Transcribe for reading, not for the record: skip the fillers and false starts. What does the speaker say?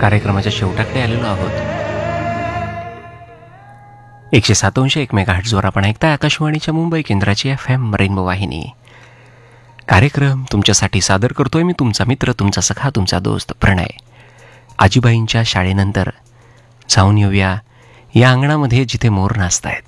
कार्यक्रमाच्या शेवटाकडे आलेलो आहोत. 107.1 मेगाहर्ट्झवर आपण ऐकताय आकाशवाणीच्या मुंबई केंद्राची FM रेनबो वाहिनी. कार्यक्रम तुमच्यासाठी सादर करतोय मी तुमचा मित्र, तुमचा सखा, तुमचा दोस्त प्रणय. आजीबाईंच्या शाळेनंतर जाऊन येऊया या अंगणामध्ये जिथे मोर नाचतायत.